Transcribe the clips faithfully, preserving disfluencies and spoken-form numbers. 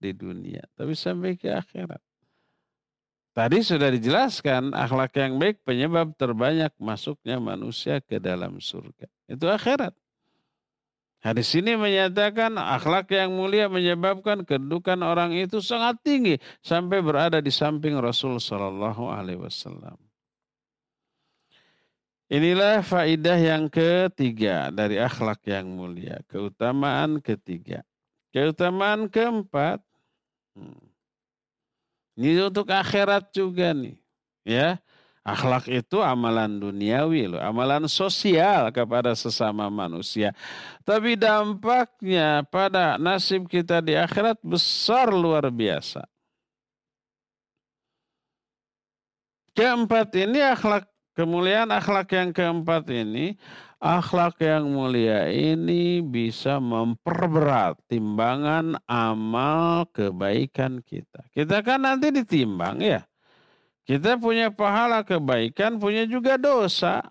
di dunia, tapi sampai ke akhirat. Tadi sudah dijelaskan akhlak yang baik penyebab terbanyak masuknya manusia ke dalam surga. Itu akhirat. Hadis ini menyatakan akhlak yang mulia menyebabkan kedudukan orang itu sangat tinggi sampai berada di samping Rasul Shallallahu Alaihi Wasallam. Inilah faidah yang ketiga dari akhlak yang mulia. Keutamaan ketiga. Keutamaan keempat. Hmm. Ini untuk akhirat juga nih. Ya, akhlak itu amalan duniawi loh, amalan sosial kepada sesama manusia. Tapi dampaknya pada nasib kita di akhirat besar luar biasa. Keempat ini akhlak kemuliaan, akhlak yang keempat ini, akhlak yang mulia ini bisa memperberat timbangan amal kebaikan kita. Kita kan nanti ditimbang ya. Kita punya pahala kebaikan, punya juga dosa.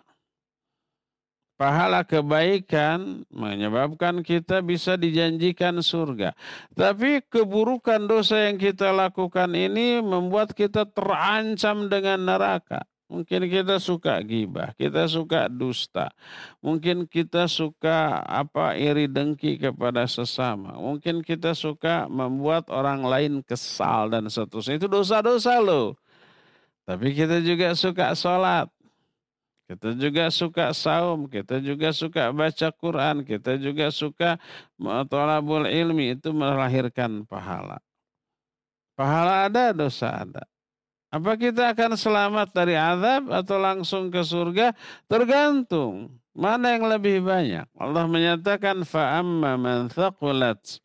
Pahala kebaikan menyebabkan kita bisa dijanjikan surga. Tapi keburukan dosa yang kita lakukan ini membuat kita terancam dengan neraka. Mungkin kita suka gibah, kita suka dusta. Mungkin kita suka apa iri dengki kepada sesama. Mungkin kita suka membuat orang lain kesal dan seterusnya. Itu dosa-dosa loh. Tapi kita juga suka sholat. Kita juga suka saum, kita juga suka baca Quran, kita juga suka thalabul ilmi, itu melahirkan pahala. Pahala ada, dosa ada. Apa kita akan selamat dari azab atau langsung ke surga? Tergantung. Mana yang lebih banyak? Allah menyatakan fa'amma man thaqulat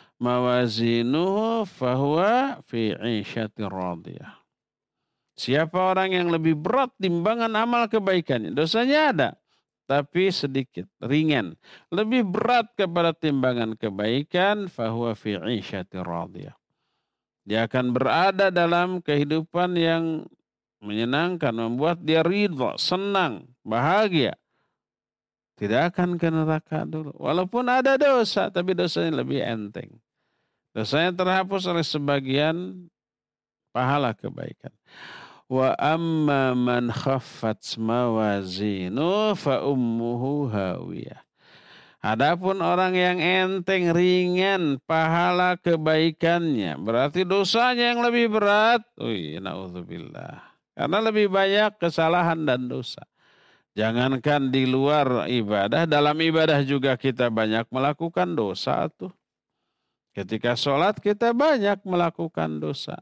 mawazinuhu fahuwa fi 'ishatir radiyah. Siapa orang yang lebih berat timbangan amal kebaikannya? Dosanya ada, tapi sedikit, ringan. Lebih berat kepada timbangan kebaikan, fahuwa fi 'ishatir radiyah. Dia akan berada dalam kehidupan yang menyenangkan, membuat dia ridha, senang, bahagia. Tidak akan ke neraka dulu. Walaupun ada dosa, tapi dosanya lebih enteng. Dosanya terhapus oleh sebagian pahala kebaikan. Wa amma man khaffat mawazinu fa ummuhu hawiyah. Adapun orang yang enteng ringan pahala kebaikannya, berarti dosanya yang lebih berat. Ui, naudzubillah. Karena lebih banyak kesalahan dan dosa. Jangankan di luar ibadah, dalam ibadah juga kita banyak melakukan dosa tuh. Ketika sholat kita banyak melakukan dosa.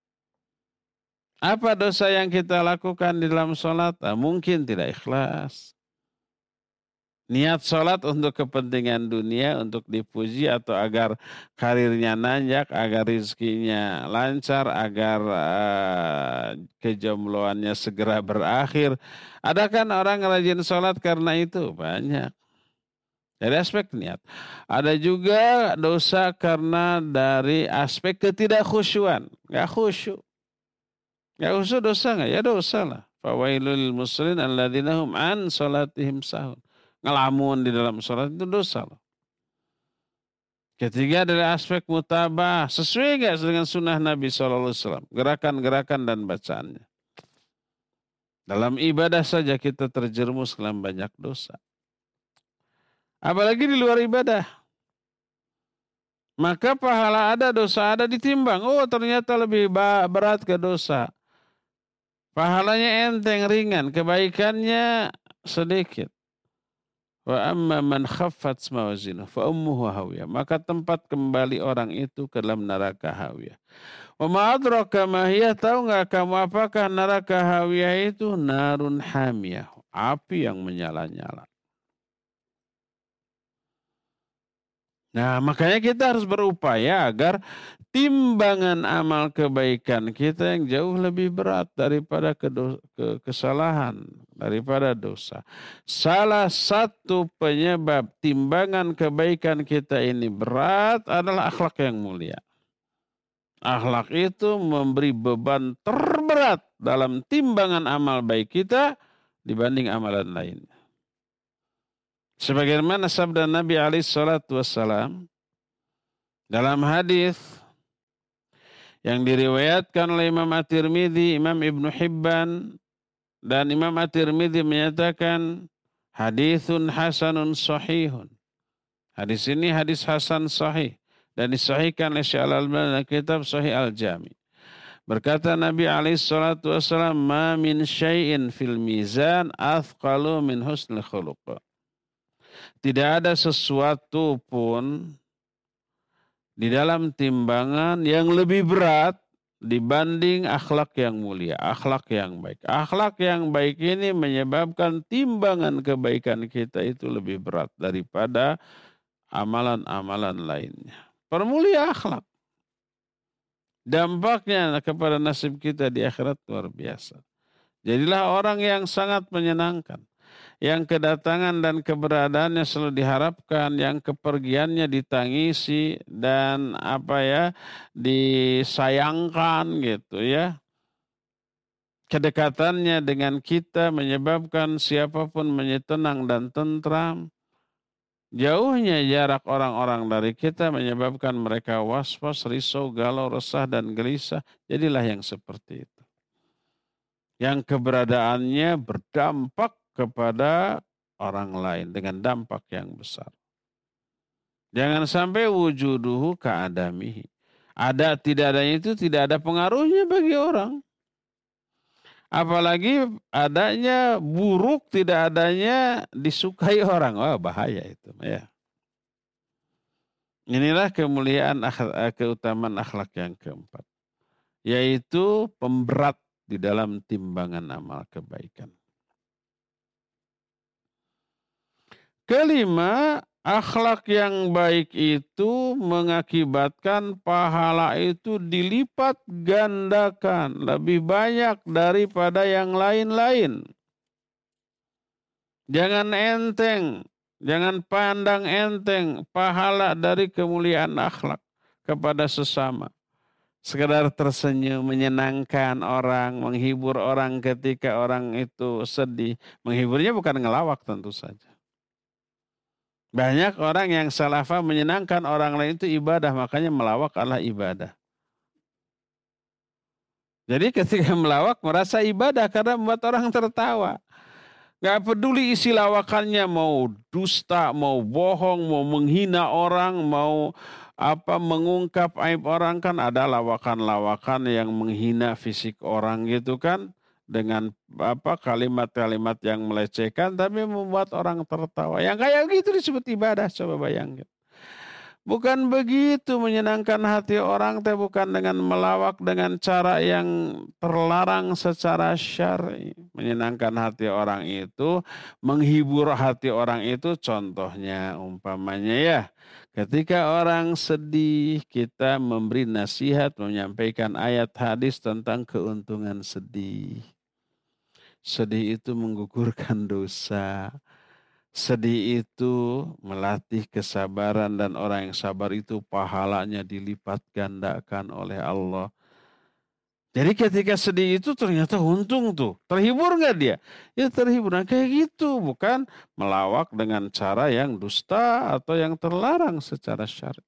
Apa dosa yang kita lakukan di dalam sholat? Nah, mungkin tidak ikhlas. Niat sholat untuk kepentingan dunia, untuk dipuji atau agar karirnya nanjak, agar rizkinya lancar, agar uh, kejombloannya segera berakhir. Ada kan orang rajin sholat karena itu? Banyak. Dari aspek niat. Ada juga dosa karena dari aspek ketidakkhusyuan. Gak khusyuk. Ya usul dosa nggak? Ya dosa lah. Fawailul muslimin alladzina hum an salatihim sahun. Ngelamun di dalam salat itu dosa loh. Ketiga dari aspek mutabah. Sesuai nggak dengan sunnah Nabi shallallahu alaihi wasallam? Gerakan-gerakan dan bacaannya. Dalam ibadah saja kita terjerumus dalam banyak dosa. Apalagi di luar ibadah. Maka pahala ada, dosa ada ditimbang. Oh ternyata lebih berat ke dosa. Pahalanya enteng ringan, kebaikannya sedikit. Wa amma man khaffat mawazinu fa ummuhu hawiyah. Maka tempat kembali orang itu ke dalam neraka hawiyah. Wa ma adraka ma hiya, tahu enggak kamu apakah neraka hawiyah itu? Narun hamiyah, api yang menyala-nyala. Nah, makanya kita harus berupaya agar timbangan amal kebaikan kita yang jauh lebih berat daripada kedo- ke- kesalahan, daripada dosa. Salah satu penyebab timbangan kebaikan kita ini berat adalah akhlak yang mulia. Akhlak itu memberi beban terberat dalam timbangan amal baik kita dibanding amalan lainnya. Sebagaimana sabda Nabi alaihi salatu wassalam dalam hadis yang diriwayatkan oleh Imam At-Tirmidzi, Imam Ibnu Hibban, dan Imam At-Tirmidzi menyatakan haditsun hasanun sahihun. Hadis ini hadis hasan sahih dan disahihkan oleh Syekh Al-Albani dalam kitab Sahih Al-Jami. Berkata Nabi alaihi salatu wasallam, "Ma min syai'in fil mizan athqalu min husnul khuluq." Tidak ada sesuatu pun di dalam timbangan yang lebih berat dibanding akhlak yang mulia, akhlak yang baik. Akhlak yang baik ini menyebabkan timbangan kebaikan kita itu lebih berat daripada amalan-amalan lainnya. Permulia akhlak. Dampaknya kepada nasib kita di akhirat luar biasa. Jadilah orang yang sangat menyenangkan. Yang kedatangan dan keberadaannya selalu diharapkan, yang kepergiannya ditangisi dan apa ya, disayangkan gitu ya. Kedekatannya dengan kita menyebabkan siapapun menjadi tenang dan tentram. Jauhnya jarak orang-orang dari kita menyebabkan mereka was-was, risau, galau, resah, dan gelisah. Jadilah yang seperti itu. Yang keberadaannya berdampak kepada orang lain dengan dampak yang besar. Jangan sampai wujuduhu ka'adamihi. Ada tidak adanya itu tidak ada pengaruhnya bagi orang. Apalagi adanya buruk, tidak adanya disukai orang. Wah, bahaya itu. Ya. Inilah kemuliaan, keutamaan akhlak yang keempat. Yaitu pemberat di dalam timbangan amal kebaikan. Kelima, akhlak yang baik itu mengakibatkan pahala itu dilipat gandakan lebih banyak daripada yang lain-lain. Jangan enteng, jangan pandang enteng pahala dari kemuliaan akhlak kepada sesama. Sekedar tersenyum, menyenangkan orang, menghibur orang ketika orang itu sedih. Menghiburnya bukan ngelawak tentu saja. Banyak orang yang salah faham menyenangkan orang lain itu ibadah, makanya melawak adalah ibadah. Jadi ketika melawak merasa ibadah karena membuat orang tertawa. Gak peduli isi lawakannya mau dusta, mau bohong, mau menghina orang, mau apa mengungkap aib orang, kan ada lawakan-lawakan yang menghina fisik orang gitu kan. Dengan apa kalimat-kalimat yang melecehkan tapi membuat orang tertawa. Yang kayak gitu disebut ibadah, coba bayangkan. Bukan begitu menyenangkan hati orang, tapi bukan dengan melawak dengan cara yang terlarang secara syar'i. Menyenangkan hati orang itu, menghibur hati orang itu, contohnya umpamanya ya. Ketika orang sedih, kita memberi nasihat, menyampaikan ayat hadis tentang keuntungan sedih. Sedih itu menggugurkan dosa. Sedih itu melatih kesabaran dan orang yang sabar itu pahalanya dilipat gandakan oleh Allah. Jadi ketika sedih itu ternyata untung tuh. Terhibur nggak dia? Ya terhibur. Nah kayak gitu. Bukan melawak dengan cara yang dusta atau yang terlarang secara syar'i.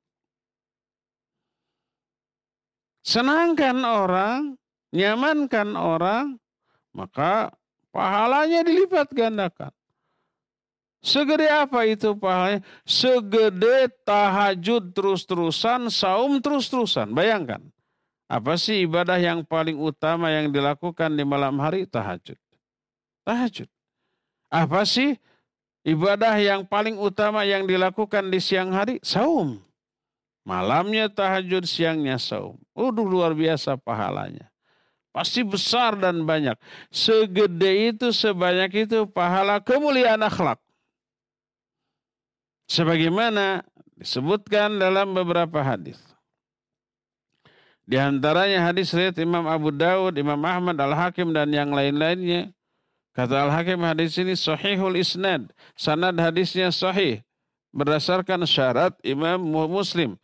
Senangkan orang, nyamankan orang, maka pahalanya dilipat gandakan. Segede apa itu pahalanya? Segede tahajud terus-terusan, saum terus-terusan. Bayangkan. Apa sih ibadah yang paling utama yang dilakukan di malam hari? Tahajud. Tahajud. Apa sih ibadah yang paling utama yang dilakukan di siang hari? Saum. Malamnya tahajud, siangnya saum. Udah luar biasa pahalanya. Pasti besar dan banyak. Segede itu, sebanyak itu pahala kemuliaan akhlak. Sebagaimana disebutkan dalam beberapa hadis. Di antaranya hadis riwayat Imam Abu Dawud, Imam Ahmad, Al-Hakim dan yang lain-lainnya. Kata Al-Hakim hadis ini sahihul isnad. Sanad hadisnya sahih. Berdasarkan syarat Imam Muslim.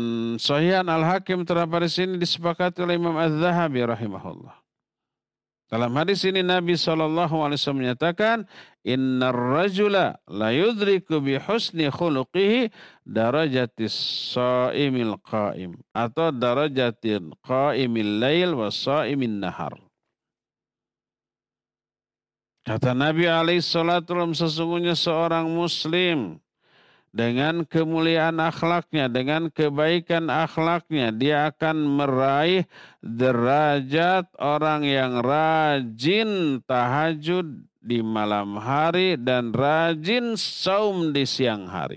Pensahihan Al-Hakim terdapat di sini disepakati oleh Imam Az-Zahabi rahimahullah. Dalam hadis ini Nabi shallallahu alaihi wasallam menyatakan, Innar rajula la yudriku bi husni khuluqihi darajatis sha'imil qa'im. Atau darajatil qa'imil lail wa sha'imin nahar. Kata Nabi alaihi salatu wasallam, sesungguhnya seorang muslim dengan kemuliaan akhlaknya, dengan kebaikan akhlaknya, dia akan meraih derajat orang yang rajin tahajud di malam hari dan rajin saum di siang hari.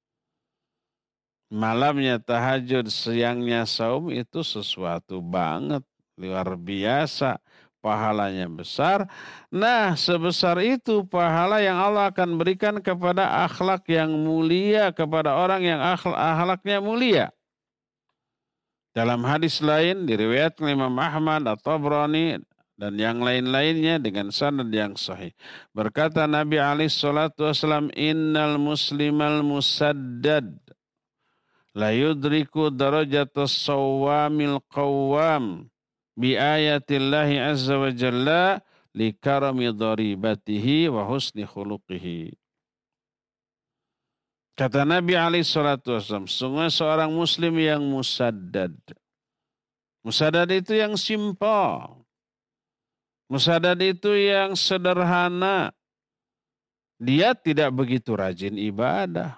Malamnya tahajud, siangnya saum itu sesuatu banget, luar biasa. Pahalanya besar. Nah, sebesar itu pahala yang Allah akan berikan kepada akhlak yang mulia, kepada orang yang akhlak, akhlaknya mulia. Dalam hadis lain diriwayatkan Imam Ahmad atau Tabrani dan yang lain-lainnya dengan sanad yang sahih. Berkata Nabi alaihi salatu wasallam, innal muslimal musaddad la yudriku darajatas sawamil qawwam bi ayatillahi azza wa jalla li karami daribatihi wa husni khuluqihi. Kata Nabi alaihi salatu wasallam, sungguh seorang muslim yang musaddad. Musaddad itu yang simpel. Musaddad itu yang sederhana. Dia tidak begitu rajin ibadah.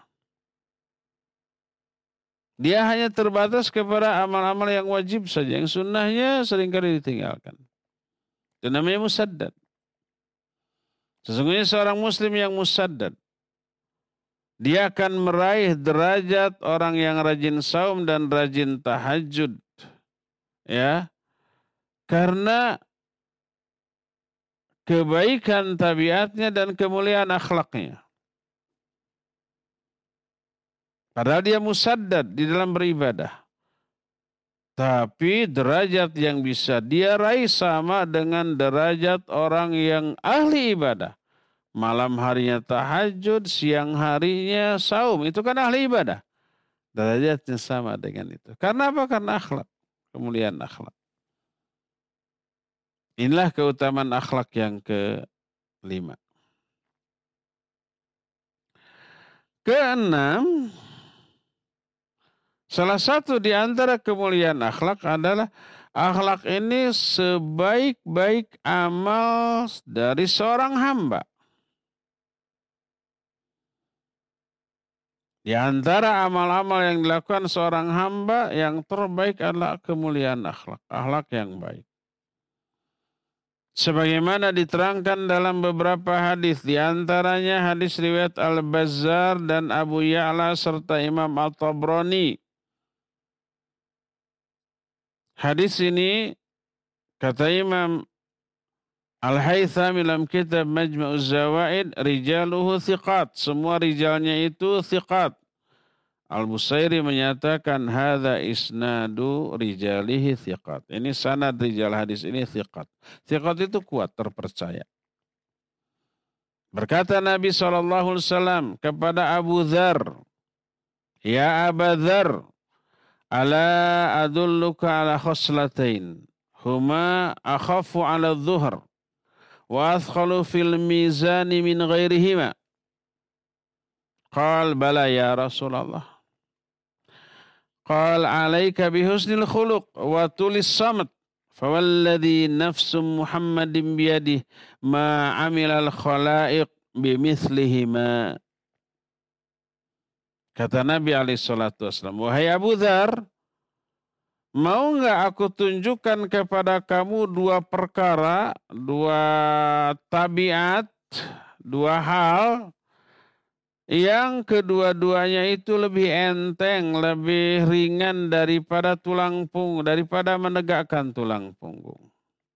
Dia hanya terbatas kepada amal-amal yang wajib saja. Yang sunnahnya seringkali ditinggalkan. Itu namanya musaddad. Sesungguhnya seorang muslim yang musaddad, dia akan meraih derajat orang yang rajin saum dan rajin tahajud. Ya. Karena kebaikan tabiatnya dan kemuliaan akhlaknya. Padahal dia musaddad di dalam beribadah. Tapi derajat yang bisa dia raih sama dengan derajat orang yang ahli ibadah. Malam harinya tahajud, siang harinya saum. Itu kan ahli ibadah. Derajatnya sama dengan itu. Karena apa? Karena akhlak. Kemuliaan akhlak. Inilah keutamaan akhlak yang kelima. Keenam, salah satu di antara kemuliaan akhlak adalah akhlak ini sebaik-baik amal dari seorang hamba. Di antara amal-amal yang dilakukan seorang hamba, yang terbaik adalah kemuliaan akhlak, akhlak yang baik. Sebagaimana diterangkan dalam beberapa hadis, di antaranya hadis riwayat Al-Bazzar dan Abu Ya'la serta Imam At-Tabrani. Hadis ini kata Imam Al-Haythami dalam kitab Majma'uz Zawaid, rijaluhu thiqat, semua rijalnya itu thiqat. Al-Busairi menyatakan hadza isnadu rijalihi thiqat. Ini sanad rijal hadis ini thiqat. Thiqat itu kuat, terpercaya. Berkata Nabi shallallahu alaihi wasallam kepada Abu Dzar, ya Aba Dzar, ala adulluka ala khoslatain, huma akhafu ala dhuhr, wa athqalu fil mizani min ghairihima. Qal bala ya Rasulullah. Qal alaika bihusnil khuluq wa tulis samat. Fawalladhi nafsu Muhammadin biyadih ma amilal khalaiq bimithlihima. Kata Nabi alaihi salatu wasallam, wahai Abu Dzar, mau enggak aku tunjukkan kepada kamu dua perkara, dua tabiat, dua hal yang kedua-duanya itu lebih enteng, lebih ringan daripada tulang punggung, daripada menegakkan tulang punggung.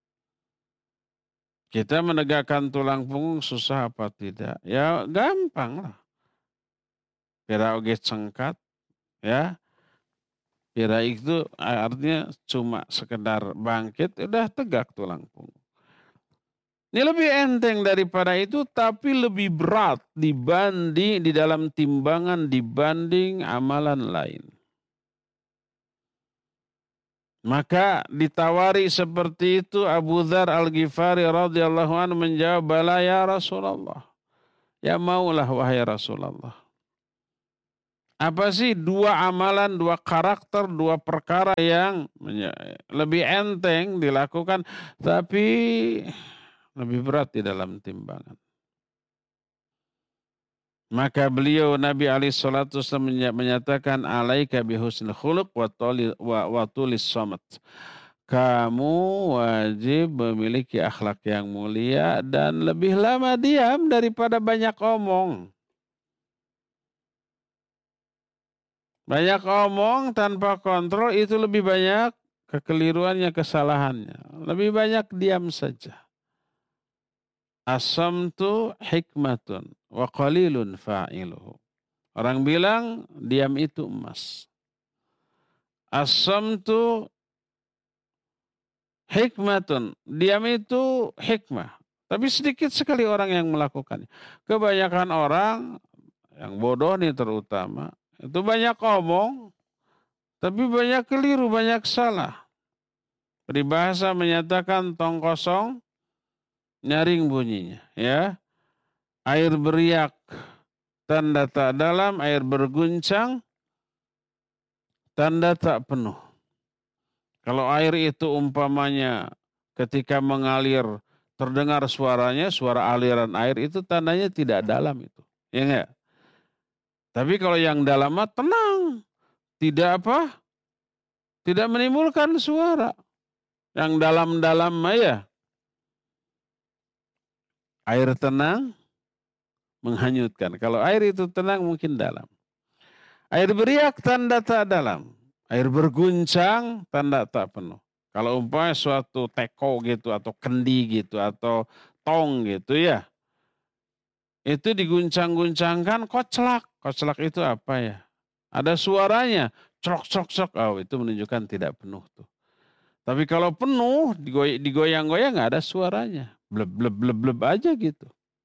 Kita menegakkan tulang punggung susah apa tidak? Ya gampang lah. Pira oge cengkat, ya. Pira itu artinya cuma sekedar bangkit, udah tegak tulang punggung. Ini lebih enteng daripada itu, tapi lebih berat dibanding di dalam timbangan dibanding amalan lain. Maka ditawari seperti itu, Abu Dzar Al-Ghifari radhiyallahu anhu menjawab, "Bala ya Rasulullah." Ya maulah wahai Rasulullah. Apa sih dua amalan, dua karakter, dua perkara yang lebih enteng dilakukan tapi lebih berat di dalam timbangan? Maka beliau Nabi alaihi salatu wasallam menyatakan, alaika bihusnil khuluq wa tulis samat. Kamu wajib memiliki akhlak yang mulia dan lebih lama diam daripada banyak omong. Banyak omong tanpa kontrol itu lebih banyak kekeliruannya, kesalahannya. Lebih banyak diam saja. As-samtu hikmatun wa qalilun fa'iluhu. Orang bilang diam itu emas. As-samtu hikmatun. Diam itu hikmah. Tapi sedikit sekali orang yang melakukannya. Kebanyakan orang yang bodoh nih terutama. Itu banyak omong. Tapi banyak keliru, banyak salah. Peribahasa menyatakan tong kosong nyaring bunyinya, ya. Air beriak tanda tak dalam, air berguncang tanda tak penuh. Kalau air itu umpamanya ketika mengalir terdengar suaranya, suara aliran air itu tandanya tidak dalam itu, ya enggak? Tapi kalau yang dalam mah tenang, tidak apa? Tidak menimbulkan suara. Yang dalam-dalam mah ya air tenang menghanyutkan. Kalau air itu tenang mungkin dalam. Air beriak tanda tak dalam. Air berguncang tanda tak penuh. Kalau umpamanya suatu teko gitu atau kendi gitu atau tong gitu ya. Itu diguncang-guncangkan koclak. Koclak itu apa ya? Ada suaranya. Crok-crok-crok. Oh, itu menunjukkan tidak penuh tuh. Tapi kalau penuh digoyang-goyang nggak ada suaranya. Bleb-bleb-bleb aja gitu.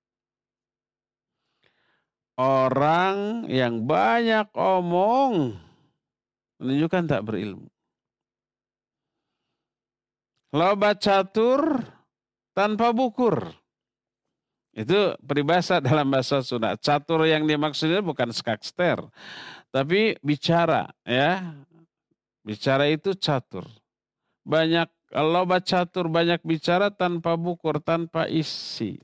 Orang yang banyak omong menunjukkan tak berilmu. Loba catur tanpa bukur. Itu peribahasa dalam bahasa Sunda. Catur yang dimaksudnya bukan skakster, tapi bicara, ya. Bicara itu catur. Banyak loba catur, banyak bicara tanpa bukur, tanpa isi.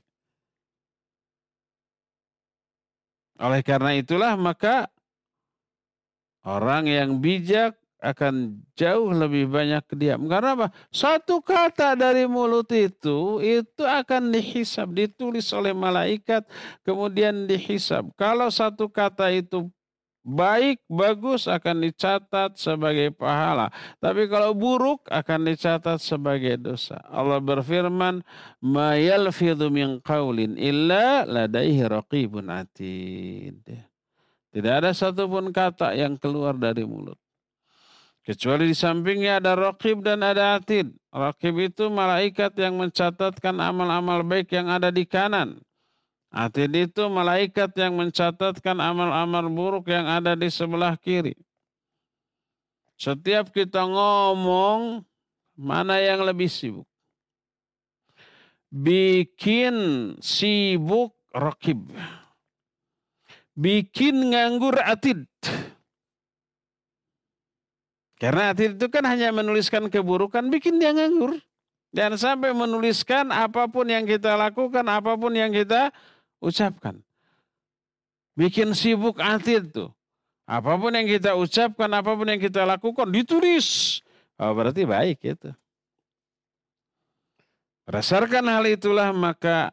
Oleh karena itulah maka orang yang bijak akan jauh lebih banyak diam. Karena apa? Satu kata dari mulut itu, itu akan dihisab, ditulis oleh malaikat, kemudian dihisab. Kalau satu kata itu baik, bagus akan dicatat sebagai pahala. Tapi kalau buruk akan dicatat sebagai dosa. Allah berfirman, "Ma yalfidhu min qaulin illa ladaihi raqibun atid." Tidak ada satupun kata yang keluar dari mulut. Kecuali di sampingnya ada raqib dan ada atid. Raqib itu malaikat yang mencatatkan amal-amal baik yang ada di kanan. Atid itu malaikat yang mencatatkan amal-amal buruk yang ada di sebelah kiri. Setiap kita ngomong, mana yang lebih sibuk? Bikin sibuk raqib. Bikin nganggur atid. Karena atid itu kan hanya menuliskan keburukan, bikin dia nganggur. Jangan sampai menuliskan apapun yang kita lakukan, apapun yang kita ucapkan. Bikin sibuk atid tuh. Apapun yang kita ucapkan, apapun yang kita lakukan, ditulis. Oh, berarti baik itu. Berdasarkan hal itulah maka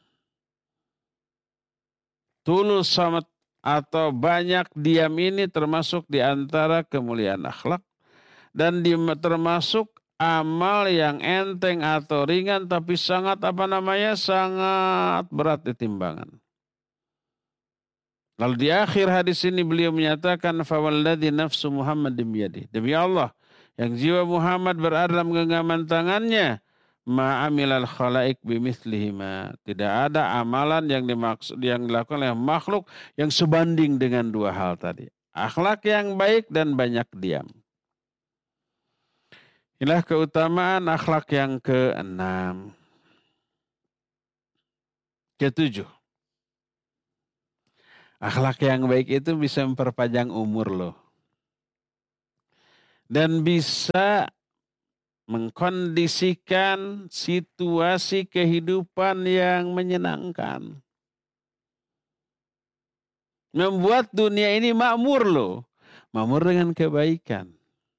tulus samat atau banyak diam ini termasuk di antara kemuliaan akhlak. Dan di, termasuk amal yang enteng atau ringan tapi sangat apa namanya sangat berat di timbangan. Lalu di akhir hadis ini beliau menyatakan fawalladzi nafsu Muhammadin biyadihi. Demi Allah yang jiwa Muhammad berada dalam genggaman tangannya, ma amilal khalaik bimithlihima. Tidak ada amalan yang dimaksud yang dilakukan oleh makhluk yang sebanding dengan dua hal tadi. Akhlak yang baik dan banyak diam. Inilah keutamaan akhlak yang keenam. Ketujuh. Akhlak yang baik itu bisa memperpanjang umur loh. Dan bisa mengkondisikan situasi kehidupan yang menyenangkan. Membuat dunia ini makmur loh. Makmur dengan kebaikan.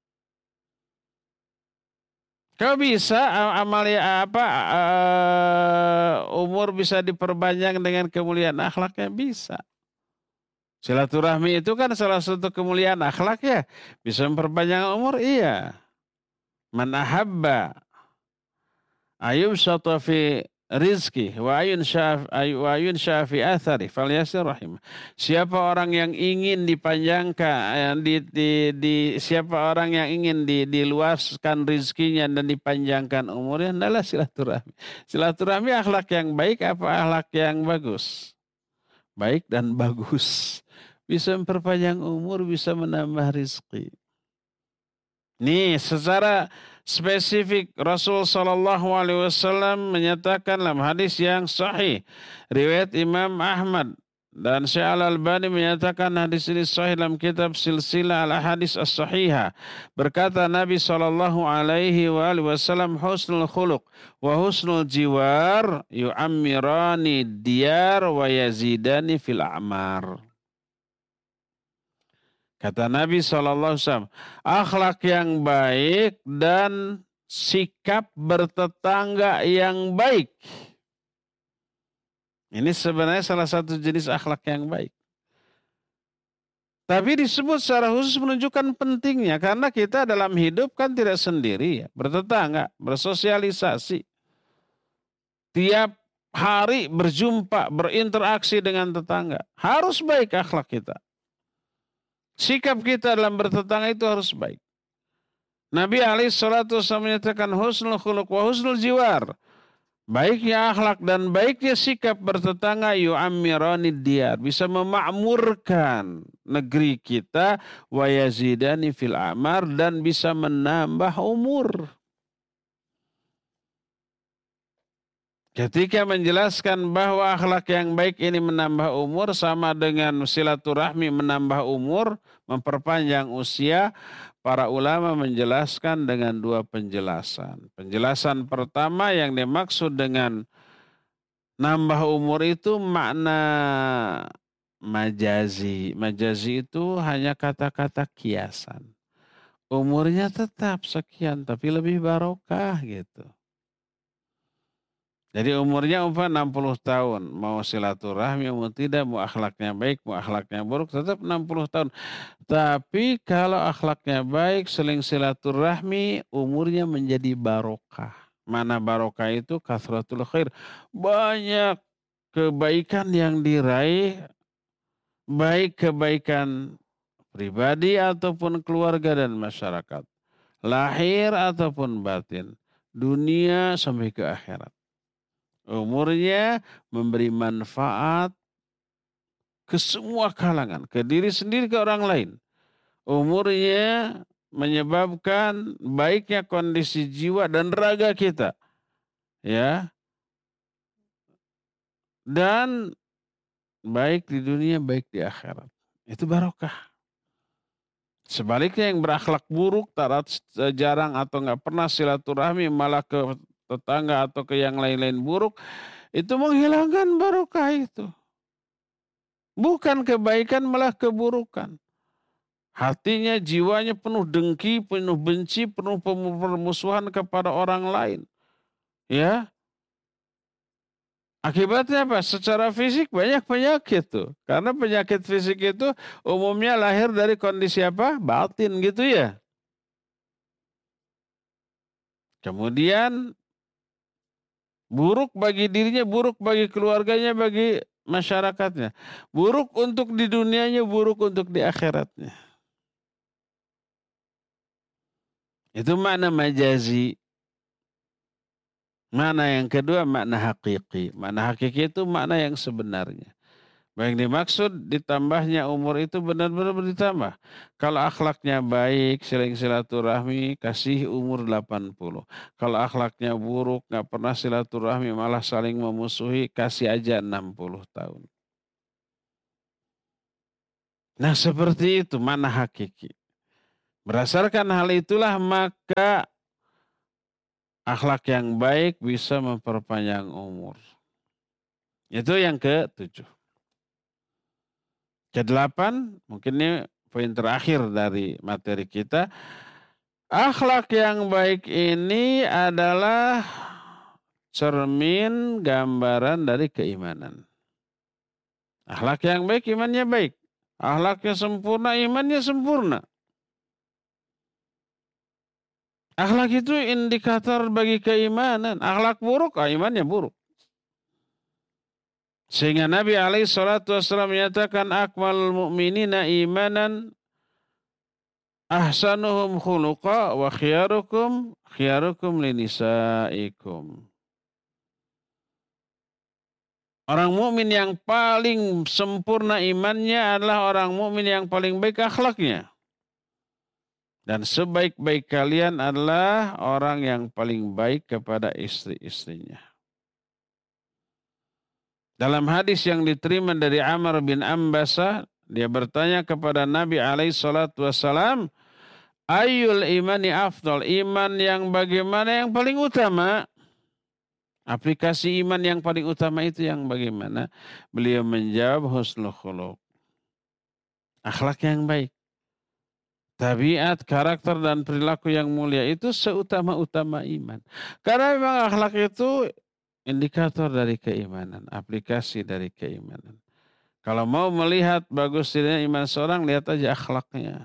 Kau bisa amalia apa uh, umur bisa diperpanjang dengan kemuliaan akhlaknya bisa. Silaturahmi itu kan salah satu kemuliaan akhlak ya. Bisa memperpanjang umur iya. Man ahabba ayub syata fi rizki wa ayun syaf wa ayun syafi athari falyasir rahimah. Siapa orang yang ingin dipanjangkan di, di, di siapa orang yang ingin di, diluaskan rizkinya dan dipanjangkan umurnya, adalah silaturahmi. Silaturahmi akhlak yang baik apa akhlak yang bagus? Baik dan bagus. Bisa memperpanjang umur, bisa menambah rizki. Nih, secara spesifik Rasul Shallallahu Alaihi Wasallam menyatakan dalam hadis yang sahih, riwayat Imam Ahmad dan Syekh Al-Albani menyatakan hadis ini sahih dalam kitab Silsilah Al-Hadis As-Sahihah. Berkata Nabi Shallallahu Alaihi Wasallam, husnul khuluq wa husnul jiwar yu'ammirani diyar wa yazidani fil a'mar. Kata Nabi shallallahu alaihi wasallam, akhlak yang baik dan sikap bertetangga yang baik. Ini sebenarnya salah satu jenis akhlak yang baik. Tapi disebut secara khusus menunjukkan pentingnya. Karena kita dalam hidup kan tidak sendiri ya. Bertetangga, bersosialisasi. Tiap hari berjumpa, berinteraksi dengan tetangga. Harus baik akhlak kita. Sikap kita dalam bertetangga itu harus baik. Nabi alaihi salatu wasallam menyatakan husnul khuluq wa husnul jiwar. Baiknya akhlak dan baiknya sikap bertetangga yu'ammirani diyar. Bisa memakmurkan negeri kita wa yazidani fil a'mar dan bisa menambah umur. Ketika menjelaskan bahwa akhlak yang baik ini menambah umur sama dengan silaturahmi menambah umur, memperpanjang usia, para ulama menjelaskan dengan dua penjelasan. Penjelasan pertama yang dimaksud dengan nambah umur itu makna majazi. Majazi itu hanya kata-kata kiasan. Umurnya tetap sekian tapi lebih barokah gitu. Jadi umurnya umpama enam puluh tahun, mau silaturahmi, mau tidak, mau akhlaknya baik, mau akhlaknya buruk, tetap enam puluh tahun. Tapi kalau akhlaknya baik, seling silaturahmi, umurnya menjadi barokah. Mana barokah itu? Kathratul khair. Banyak kebaikan yang diraih, baik kebaikan pribadi ataupun keluarga dan masyarakat. Lahir ataupun batin. Dunia sampai ke akhirat. Umurnya memberi manfaat ke semua kalangan, ke diri sendiri, ke orang lain. Umurnya menyebabkan baiknya kondisi jiwa dan raga kita. Ya. Dan baik di dunia, baik di akhirat. Itu barokah. Sebaliknya yang berakhlak buruk, tarat jarang atau nggak pernah silaturahmi, malah ke tetangga atau ke yang lain-lain buruk, itu menghilangkan barokah itu. Bukan kebaikan, malah keburukan. Hatinya, jiwanya penuh dengki, penuh benci, penuh permusuhan kepada orang lain. Ya. Akibatnya apa? Secara fisik banyak penyakit tuh. Karena penyakit fisik itu umumnya lahir dari kondisi apa? Batin gitu ya. Kemudian buruk bagi dirinya, buruk bagi keluarganya, bagi masyarakatnya. Buruk untuk di dunianya, buruk untuk di akhiratnya. Itu makna majazi. Makna yang kedua makna hakiki. Makna hakiki itu makna yang sebenarnya. Yang dimaksud ditambahnya umur itu benar-benar ditambah. Kalau akhlaknya baik, saling silaturahmi, kasih umur delapan puluh. Kalau akhlaknya buruk, nggak pernah silaturahmi, malah saling memusuhi, kasih aja enam puluh tahun. Nah seperti itu mana hakiki. Berdasarkan hal itulah maka akhlak yang baik bisa memperpanjang umur. Itu yang ketujuh. Kedelapan, mungkin ini poin terakhir dari materi kita. Akhlak yang baik ini adalah cermin gambaran dari keimanan. Akhlak yang baik, imannya baik. Akhlaknya sempurna, imannya sempurna. Akhlak itu indikator bagi keimanan. Akhlak buruk, imannya buruk. Sehingga Nabi alaihi salatu wassalam menyatakan akmalul mu'minina imanan ahsanuhum khuluqa wa khiyarukum khiyarukum linisaikum. Orang mukmin yang paling sempurna imannya adalah orang mukmin yang paling baik akhlaknya. Dan sebaik-baik kalian adalah orang yang paling baik kepada istri-istrinya. Dalam hadis yang diterima dari Amr bin Ambasa, dia bertanya kepada Nabi alaihi salatu wassalam, Ayyul imani afdal, iman yang bagaimana yang paling utama? Aplikasi iman yang paling utama itu yang bagaimana? Beliau menjawab husnul khuluq. Akhlak yang baik. Tabiat, karakter dan perilaku yang mulia itu seutama-utama iman. Karena memang akhlak itu indikator dari keimanan, aplikasi dari keimanan. Kalau mau melihat bagus tidaknya iman seorang, lihat aja akhlaknya.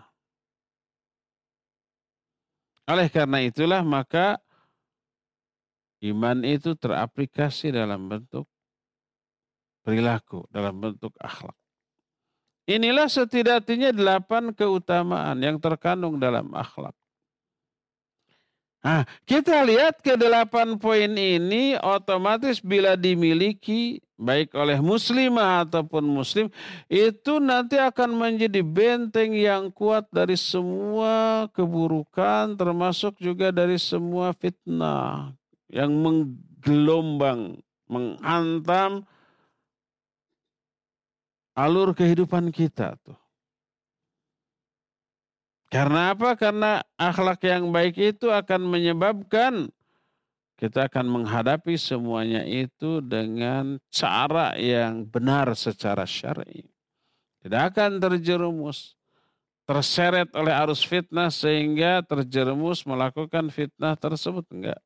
Oleh karena itulah maka iman itu teraplikasi dalam bentuk perilaku, dalam bentuk akhlak. Inilah setidaknya delapan keutamaan yang terkandung dalam akhlak. Nah, kita lihat ke delapan poin ini otomatis bila dimiliki baik oleh muslimah ataupun muslim itu nanti akan menjadi benteng yang kuat dari semua keburukan termasuk juga dari semua fitnah yang menggelombang, menghantam alur kehidupan kita tuh. Karena apa? Karena akhlak yang baik itu akan menyebabkan kita akan menghadapi semuanya itu dengan cara yang benar secara syar'i. Tidak akan terjerumus, terseret oleh arus fitnah sehingga terjerumus melakukan fitnah tersebut. Enggak.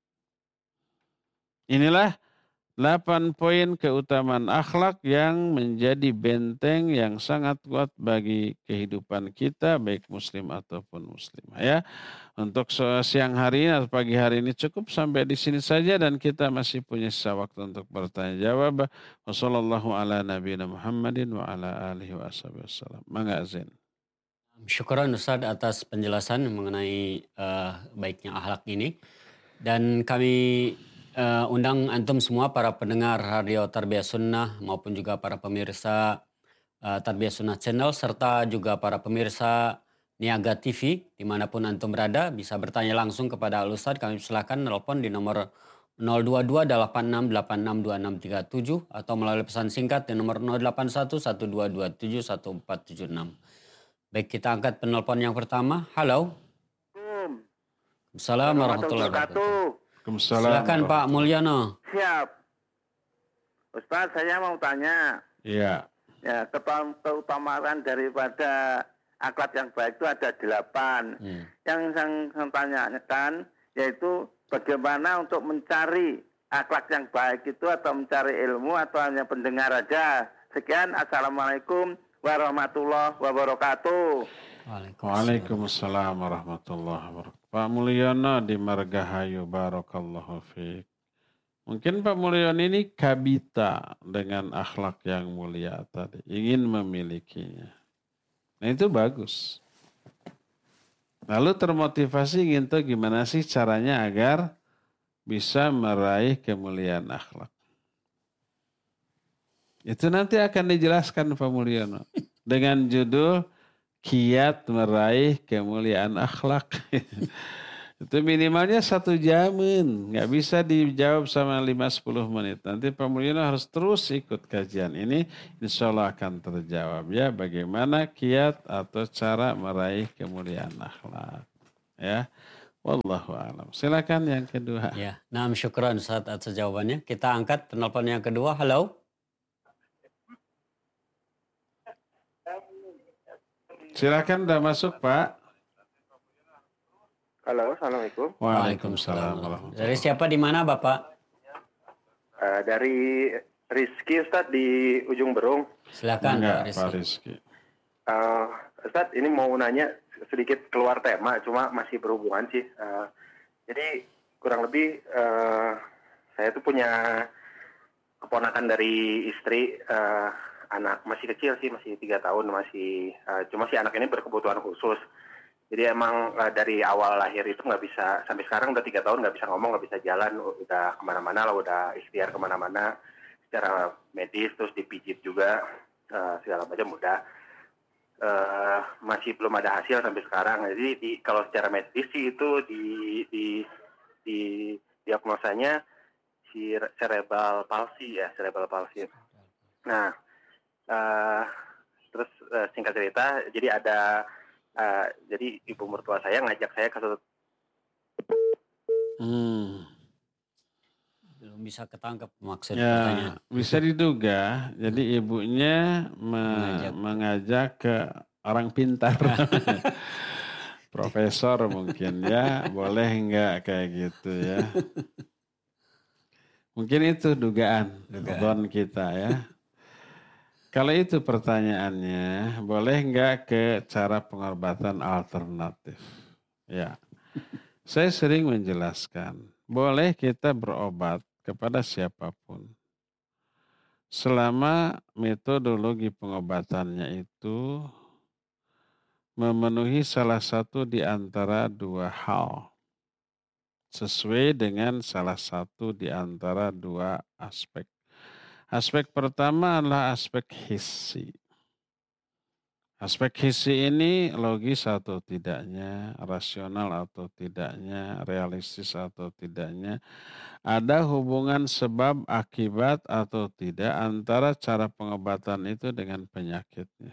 Inilah delapan poin keutamaan akhlak yang menjadi benteng yang sangat kuat bagi kehidupan kita baik muslim ataupun muslimah ya. Untuk siang hari ini atau pagi hari ini cukup sampai di sini saja dan kita masih punya sisa waktu untuk bertanya jawab. Wassallallahu ala nabiyina Muhammadin wa ala alihi wa wasallam. Mangga azan. Syukran Ustaz atas penjelasan mengenai uh, baiknya akhlak ini dan kami Uh, undang antum semua para pendengar Radio Tarbiyah Sunnah maupun juga para pemirsa uh, Tarbiyah Sunnah Channel serta juga para pemirsa Niaga T V dimanapun antum berada bisa bertanya langsung kepada Al Ustaz. Kami silakan telepon di nomor nol dua dua delapan enam delapan enam dua enam tiga tujuh atau melalui pesan singkat di nomor nol delapan satu satu dua dua tujuh satu empat tujuh enam. Baik, kita angkat penelpon yang pertama. Halo. Assalamualaikum warahmatullahi wabarakatuh. Silakan Pak Mulyono. Siap. Ustaz, saya mau tanya. Iya. Ya, keutamaan daripada akhlak yang baik itu ada delapan. Hmm. Yang saya tanyakan yaitu bagaimana untuk mencari akhlak yang baik itu atau mencari ilmu atau hanya pendengar aja. Sekian, assalamualaikum warahmatullahi wabarakatuh. Waalaikumsalam warahmatullahi wabarakatuh. Pak Mulyono di Margahayu, barakallahu fiik. Mungkin Pak Mulyono ini kabita dengan akhlak yang mulia tadi, ingin memilikinya. Nah itu bagus. Lalu termotivasi ingin tahu gimana sih caranya agar bisa meraih kemuliaan akhlak. Itu nanti akan dijelaskan Pak Mulyono dengan judul kiat meraih kemuliaan akhlak. Itu minimalnya satu jaman, nggak bisa dijawab sama lima sepuluh menit. Nanti Pak Mulyono harus terus ikut kajian ini, insya Allah akan terjawab ya bagaimana kiat atau cara meraih kemuliaan akhlak. Ya, wallahu a'lam. Silakan yang kedua. Ya, nah syukran Ustaz atas jawabannya. Kita angkat penelpon yang kedua. Halo. Silakan udah masuk Pak. Halo, assalamualaikum. Waalaikumsalam. Dari siapa di mana Bapak? Uh, dari Rizky Ustaz di Ujung Berung. Silakan Enggak, Pak Pak Rizky. Rizky. Uh, Ustaz, ini mau nanya sedikit keluar tema, cuma masih berhubungan sih. Uh, jadi kurang lebih uh, saya tuh punya keponakan dari istri, uh, anak masih kecil sih, masih tiga tahun, masih uh, cuma si anak ini berkebutuhan khusus. Jadi emang uh, dari awal lahir itu nggak bisa, sampai sekarang udah tiga tahun nggak bisa ngomong, nggak bisa jalan, udah kemana-mana lah, udah ikhtiar kemana-mana secara medis, terus dipijit juga, uh, segala macam udah. Uh, masih belum ada hasil sampai sekarang. Jadi di, kalau secara medis sih itu di, di, di diagnosanya si cerebral palsy ya, cerebral palsy. Nah, uh, terus uh, singkat cerita, jadi ada uh, jadi ibu mertua saya ngajak saya ke satu. Hmm. Belum bisa ketangkep maksud Ya, pertanyaan. bisa diduga. Jadi ibunya me- Mengajak. mengajak ke orang pintar. Profesor mungkin ya, boleh enggak kayak gitu ya. Mungkin itu dugaan, dugaan kita ya. Kalau itu pertanyaannya, boleh enggak ke cara pengobatan alternatif? Ya, saya sering menjelaskan, boleh kita berobat kepada siapapun. Selama metodologi pengobatannya itu memenuhi salah satu di antara dua hal. Sesuai dengan salah satu di antara dua aspek. Aspek pertama adalah aspek hissi. Aspek hissi ini logis atau tidaknya, rasional atau tidaknya, realistis atau tidaknya, ada hubungan sebab akibat atau tidak antara cara pengobatan itu dengan penyakitnya.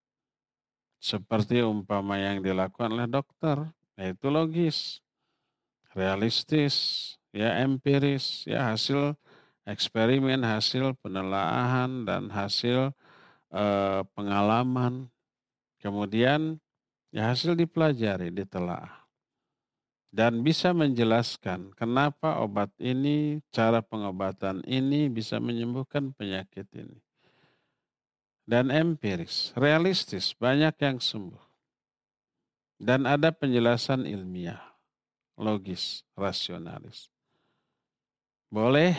Seperti umpama yang dilakukan oleh dokter, yaitu logis, realistis, ya empiris, ya hasil eksperimen, hasil penelaahan dan hasil eh, pengalaman. Kemudian ya hasil dipelajari, ditelaah. Dan bisa menjelaskan kenapa obat ini, cara pengobatan ini bisa menyembuhkan penyakit ini. Dan empiris, realistis, banyak yang sembuh. Dan ada penjelasan ilmiah, logis, rasionalis. Boleh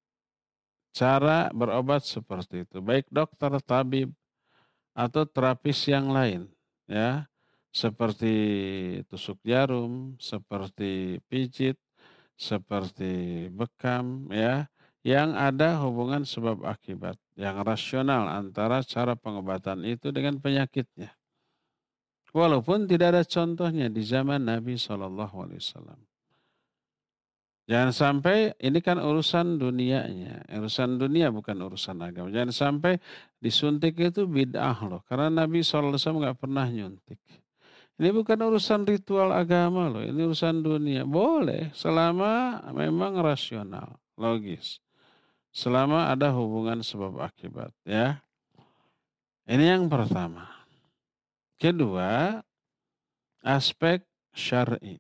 cara berobat seperti itu, baik dokter, tabib, atau terapis yang lain, ya, seperti tusuk jarum, seperti pijit, seperti bekam, ya, yang ada hubungan sebab akibat, yang rasional antara cara pengobatan itu dengan penyakitnya. Walaupun tidak ada contohnya di zaman Nabi shallallahu alaihi wasallam. Jangan sampai ini kan urusan dunianya, urusan dunia bukan urusan agama. Jangan sampai disuntik itu bid'ah loh, karena Nabi shallallahu alaihi wasallam nggak pernah nyuntik. Ini bukan urusan ritual agama loh, ini urusan dunia. Boleh selama memang rasional, logis, selama ada hubungan sebab akibat. Ya, ini yang pertama. Kedua, aspek syar'i.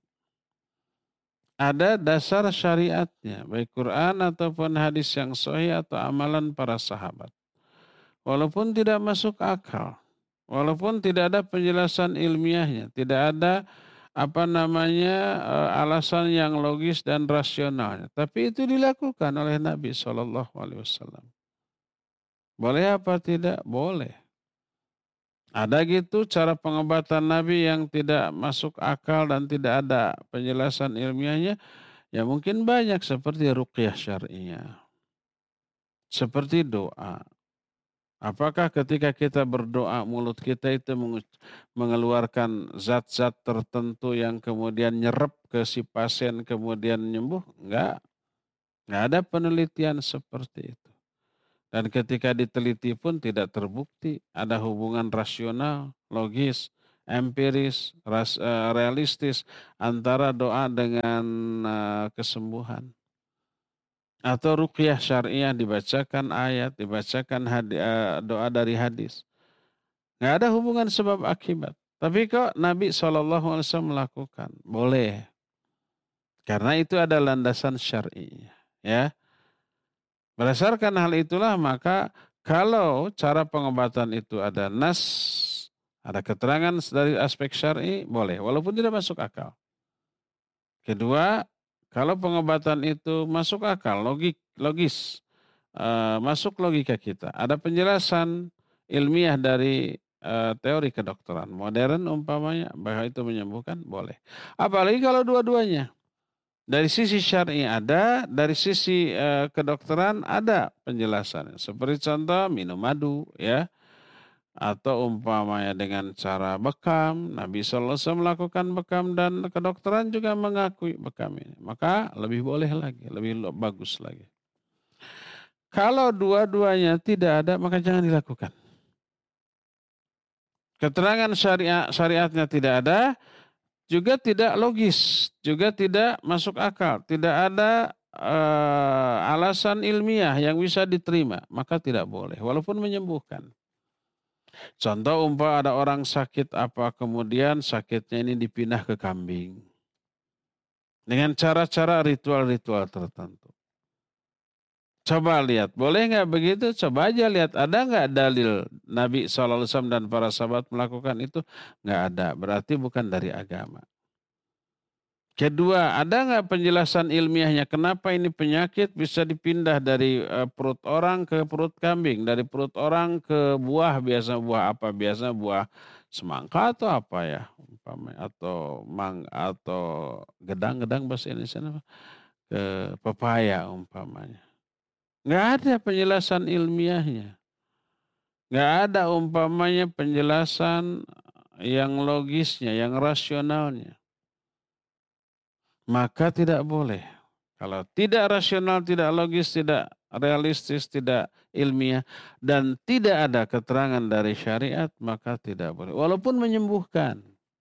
Ada dasar syariatnya, baik Quran ataupun hadis yang sahih atau amalan para sahabat. Walaupun tidak masuk akal, walaupun tidak ada penjelasan ilmiahnya, tidak ada apa namanya alasan yang logis dan rasionalnya, tapi itu dilakukan oleh Nabi shallallahu alaihi wasallam. Boleh apa tidak? Boleh. Ada gitu cara pengobatan Nabi yang tidak masuk akal dan tidak ada penjelasan ilmiahnya? Ya mungkin banyak seperti ruqyah syar'iyah. Seperti doa. Apakah ketika kita berdoa mulut kita itu mengeluarkan zat-zat tertentu yang kemudian nyerap ke si pasien kemudian nyembuh? Enggak. Enggak ada penelitian seperti itu. Dan ketika diteliti pun tidak terbukti ada hubungan rasional, logis, empiris, ras, uh, realistis antara doa dengan uh, kesembuhan. Atau ruqyah syariah dibacakan ayat, dibacakan hadi, uh, doa dari hadis. Nggak ada hubungan sebab akibat. Tapi kok Nabi shallallahu alaihi wasallam melakukan? Boleh. Karena itu ada landasan syar'i. Ya. Berdasarkan hal itulah maka kalau cara pengobatan itu ada nas, ada keterangan dari aspek syar'i, boleh. Walaupun tidak masuk akal. Kedua, kalau pengobatan itu masuk akal, logik, logis, uh, masuk logika kita. Ada penjelasan ilmiah dari uh, teori kedokteran modern umpamanya, bahwa itu menyembuhkan, boleh. Apalagi kalau dua-duanya. Dari sisi syar'i ada, dari sisi uh, kedokteran ada penjelasannya. Seperti contoh minum madu, ya. Atau umpamanya dengan cara bekam, Nabi shallallahu alaihi wasallam melakukan bekam dan kedokteran juga mengakui bekam ini. Maka lebih boleh lagi, lebih bagus lagi. Kalau dua-duanya tidak ada, maka jangan dilakukan. Keterangan syariat, syariatnya tidak ada, juga tidak logis, juga tidak masuk akal, tidak ada uh, alasan ilmiah yang bisa diterima, maka tidak boleh, walaupun menyembuhkan. Contoh umpah ada orang sakit apa kemudian sakitnya ini dipindah ke kambing. Dengan cara-cara ritual-ritual tertentu. Coba lihat, boleh nggak begitu? Coba aja lihat, ada nggak dalil Nabi shallallahu alaihi wasallam dan para sahabat melakukan itu? Nggak ada, berarti bukan dari agama. Kedua, ada nggak penjelasan ilmiahnya kenapa ini penyakit bisa dipindah dari uh, perut orang ke perut kambing, dari perut orang ke buah, biasa buah apa? Biasa buah semangka atau apa ya? Atau mang atau gedang-gedang bahasa Indonesia apa? Ke pepaya umpamanya. Nggak ada penjelasan ilmiahnya. Nggak ada umpamanya penjelasan yang logisnya, yang rasionalnya. Maka tidak boleh. Kalau tidak rasional, tidak logis, tidak realistis, tidak ilmiah, dan tidak ada keterangan dari syariat, maka tidak boleh. Walaupun menyembuhkan.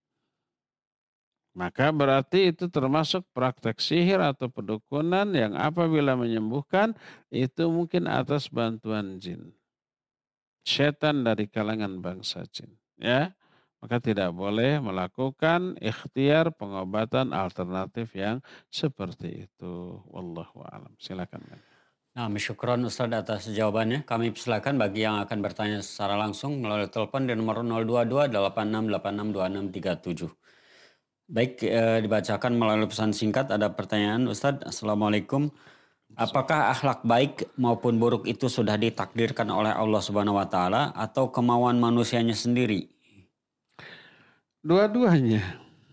Maka berarti itu termasuk praktek sihir atau pedukunan yang apabila menyembuhkan, itu mungkin atas bantuan jin. Setan dari kalangan bangsa jin. Ya. Maka tidak boleh melakukan ikhtiar pengobatan alternatif yang seperti itu. Wallahu a'lam. Silakan. Nah, syukron Ustaz atas jawabannya. Kami persilakan bagi yang akan bertanya secara langsung melalui telepon di nomor nol dua dua delapan enam delapan enam dua enam tiga tujuh. Baik, eh, dibacakan melalui pesan singkat. Ada pertanyaan Ustaz. Assalamualaikum. Apakah akhlak baik maupun buruk itu sudah ditakdirkan oleh Allah Subhanahu wa taala atau kemauan manusianya sendiri? Dua-duanya.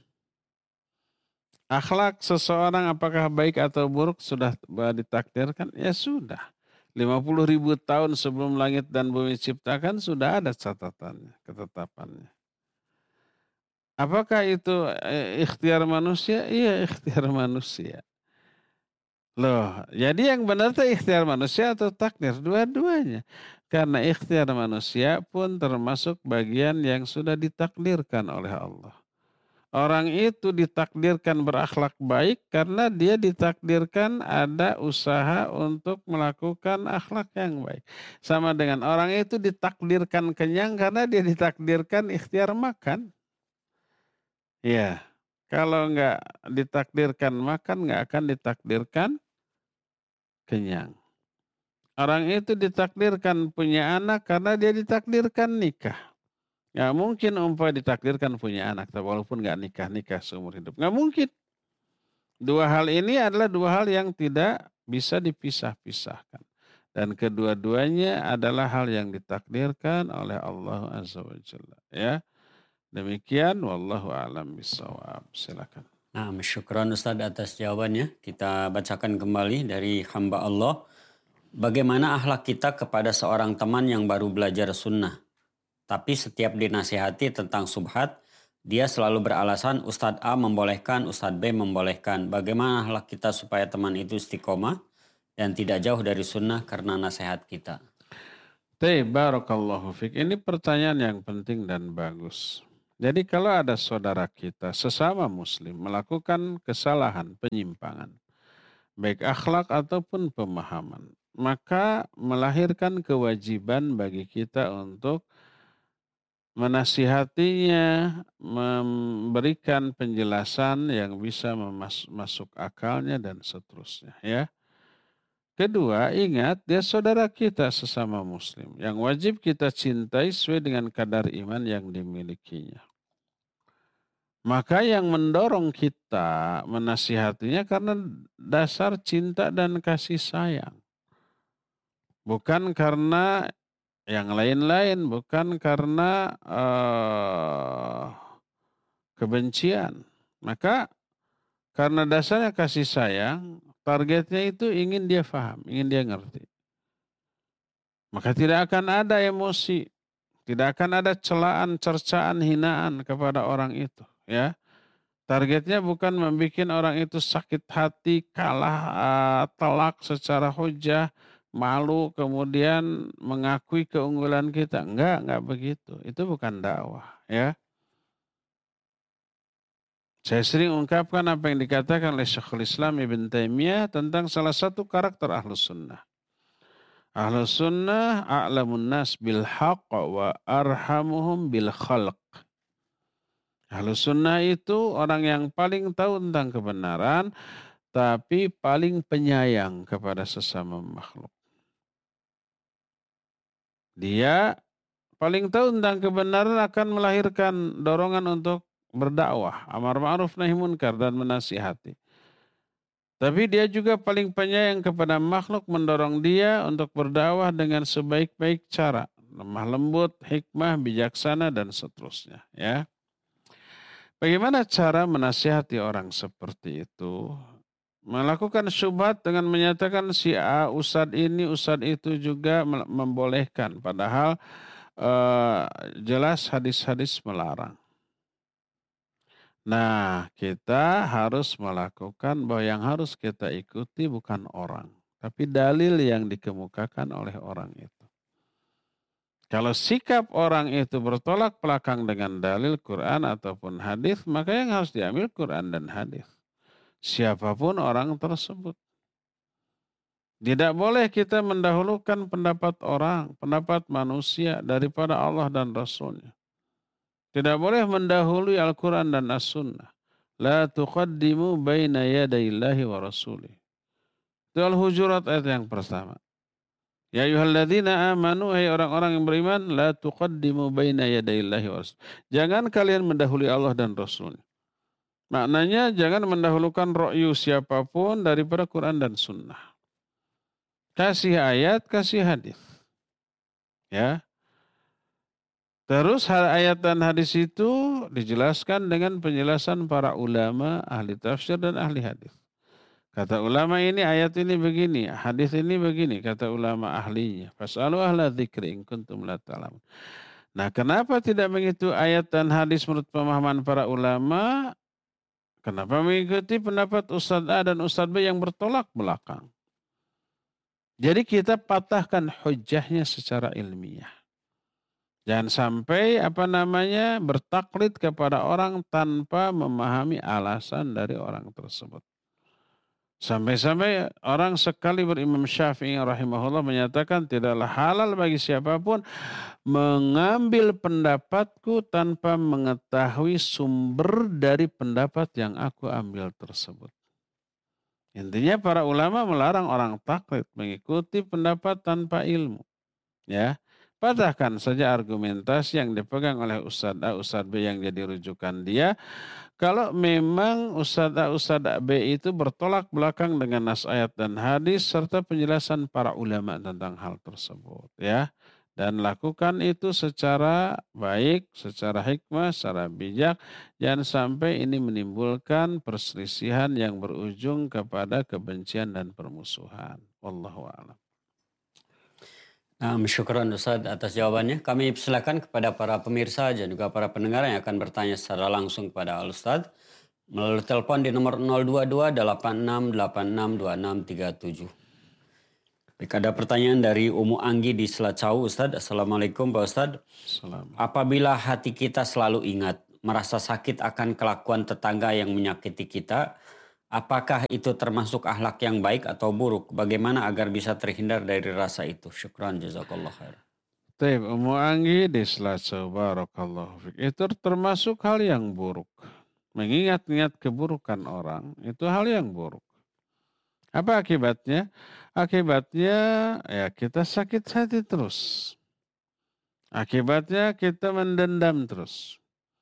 Akhlak seseorang apakah baik atau buruk sudah ditakdirkan? Ya sudah. lima puluh ribu tahun sebelum langit dan bumi diciptakan sudah ada catatannya, ketetapannya. Apakah itu ikhtiar manusia? Iya, ikhtiar manusia. Loh, jadi yang benar itu ikhtiar manusia atau takdir? Dua-duanya. Karena ikhtiar manusia pun termasuk bagian yang sudah ditakdirkan oleh Allah. Orang itu ditakdirkan berakhlak baik karena dia ditakdirkan ada usaha untuk melakukan akhlak yang baik. Sama dengan orang itu ditakdirkan kenyang karena dia ditakdirkan ikhtiar makan. Ya, kalau nggak ditakdirkan makan nggak akan ditakdirkan kenyang. Orang itu ditakdirkan punya anak karena dia ditakdirkan nikah. Nggak mungkin umpah ditakdirkan punya anak, walaupun nggak nikah-nikah seumur hidup. Nggak mungkin. Dua hal ini adalah dua hal yang tidak bisa dipisah-pisahkan. Dan kedua-duanya adalah hal yang ditakdirkan oleh Allah Azza wa Jalla. Ya. Demikian, wallahu a'lam bishawab. Silakan. Nah, syukran Ustaz atas jawabannya. Kita bacakan kembali dari hamba Allah. Bagaimana akhlak kita kepada seorang teman yang baru belajar sunnah, tapi setiap dinasihati tentang subhat, dia selalu beralasan Ustadz A membolehkan, Ustadz B membolehkan. Bagaimana akhlak kita supaya teman itu istiqomah dan tidak jauh dari sunnah karena nasihat kita? Barakallahu fiik. Ini pertanyaan yang penting dan bagus. Jadi kalau ada saudara kita sesama muslim melakukan kesalahan, penyimpangan, baik akhlak ataupun pemahaman, maka melahirkan kewajiban bagi kita untuk menasihatinya, memberikan penjelasan yang bisa memas- masuk akalnya dan seterusnya, ya. Kedua, ingat dia saudara kita sesama muslim yang wajib kita cintai sesuai dengan kadar iman yang dimilikinya. Maka yang mendorong kita menasihatinya karena dasar cinta dan kasih sayang. Bukan karena yang lain-lain, bukan karena uh, kebencian. Maka karena dasarnya kasih sayang, targetnya itu ingin dia paham, ingin dia ngerti. Maka tidak akan ada emosi, tidak akan ada celaan, cercaan, hinaan kepada orang itu. Ya, targetnya bukan membuat orang itu sakit hati, kalah, uh, telak secara hujah, malu, kemudian mengakui keunggulan kita. Enggak, enggak begitu. Itu bukan dakwah. Ya, saya sering ungkapkan apa yang dikatakan oleh Syekhul Islam Ibn Taimiyah tentang salah satu karakter Ahlus Sunnah. Ahlus Sunnah a'lamun nas bil haqq wa arhamuhum bil khalq. Ahlus Sunnah itu orang yang paling tahu tentang kebenaran, tapi paling penyayang kepada sesama makhluk. Dia paling tahu tentang kebenaran akan melahirkan dorongan untuk berdakwah, amar ma'ruf nahi munkar dan menasihati. Tapi dia juga paling penyayang kepada makhluk, mendorong dia untuk berdakwah dengan sebaik-baik cara, lemah lembut, hikmah, bijaksana dan seterusnya, ya. Bagaimana cara menasihati orang seperti itu? Melakukan syubhat dengan menyatakan si A, ustadz ini, ustadz itu juga membolehkan. Padahal uh, jelas hadis-hadis melarang. Nah, kita harus melakukan bahwa yang harus kita ikuti bukan orang, tapi dalil yang dikemukakan oleh orang itu. Kalau sikap orang itu bertolak belakang dengan dalil Quran ataupun hadis, maka yang harus diambil Quran dan hadis. Siapapun orang tersebut. Tidak boleh kita mendahulukan pendapat orang, pendapat manusia daripada Allah dan Rasulnya. Tidak boleh mendahului Al-Quran dan As-Sunnah. La tuqaddimu baina yadayillahi wa rasulih. Itu Al-Hujurat ayat yang pertama. Ya ayyuhalladzina amanu, hai orang-orang yang beriman, la tuqaddimu baina yadayillahi wa rasulih. Jangan kalian mendahului Allah dan Rasulnya. Maknanya jangan mendahulukan ra'yu siapapun daripada Quran dan Sunnah. Kasih ayat, kasih hadis. Ya. Terus ayat dan hadis itu dijelaskan dengan penjelasan para ulama, ahli tafsir dan ahli hadis. Kata ulama ini, ayat ini begini, hadis ini begini, kata ulama ahlinya. Fas'alu ahla dzikri in kuntum la ta'lamun. Nah, kenapa tidak mengikuti ayat dan hadis menurut pemahaman para ulama? Kenapa mengikuti pendapat Ustadz A dan Ustadz B yang bertolak belakang? Jadi kita patahkan hujahnya secara ilmiah. Jangan sampai apa namanya bertaklid kepada orang tanpa memahami alasan dari orang tersebut. Sampai-sampai orang sekali berimam Syafi'i rahimahullah menyatakan tidaklah halal bagi siapapun mengambil pendapatku tanpa mengetahui sumber dari pendapat yang aku ambil tersebut. Intinya para ulama melarang orang taklid mengikuti pendapat tanpa ilmu. Ya. Patahkan saja argumentasi yang dipegang oleh Ustadz A, Ustadz B yang jadi rujukan dia. Kalau memang Ustadz A, Ustadz B itu bertolak belakang dengan nas ayat dan hadis serta penjelasan para ulama tentang hal tersebut. Ya. Dan lakukan itu secara baik, secara hikmah, secara bijak. Jangan sampai ini menimbulkan perselisihan yang berujung kepada kebencian dan permusuhan. Wallahu a'lam. Nah, syukran Ustaz atas jawabannya. Kami silakan kepada para pemirsa dan juga para pendengar yang akan bertanya secara langsung kepada Al Ustaz melalui telepon di nomor nol dua dua delapan enam delapan enam dua enam tiga tujuh. Baik, ada pertanyaan dari Umu Anggi di Selacau, Ustaz. Assalamualaikum Pak Ustaz. Salam. Apabila hati kita selalu ingat, merasa sakit akan kelakuan tetangga yang menyakiti kita, apakah itu termasuk akhlak yang baik atau buruk? Bagaimana agar bisa terhindar dari rasa itu? Syukran, jazakallah khair. Taib, Umu Anggi di Selacau, barakallahu fiik. Itu termasuk hal yang buruk. Mengingat-ingat keburukan orang, itu hal yang buruk. Apa akibatnya? Akibatnya ya kita sakit hati terus. Akibatnya kita mendendam terus.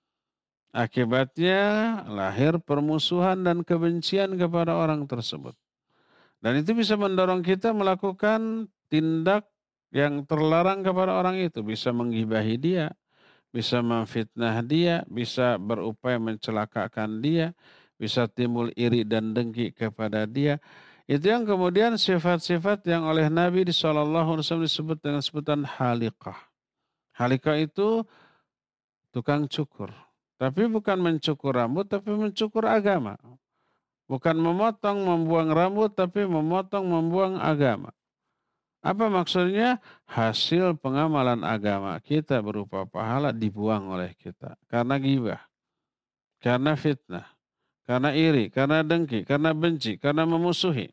Akibatnya lahir permusuhan dan kebencian kepada orang tersebut. Dan itu bisa mendorong kita melakukan tindak yang terlarang kepada orang itu. Bisa menggibahi dia, bisa memfitnah dia, bisa berupaya mencelakakan dia, bisa timbul iri dan dengki kepada dia. Itu yang kemudian sifat-sifat yang oleh Nabi shallallahu alaihi wasallam disebut dengan sebutan haliqah. Haliqah itu tukang cukur. Tapi bukan mencukur rambut, tapi mencukur agama. Bukan memotong, membuang rambut, tapi memotong, membuang agama. Apa maksudnya? Hasil pengamalan agama kita berupa pahala dibuang oleh kita. Karena ghibah, karena fitnah, karena iri, karena dengki, karena benci, karena memusuhi.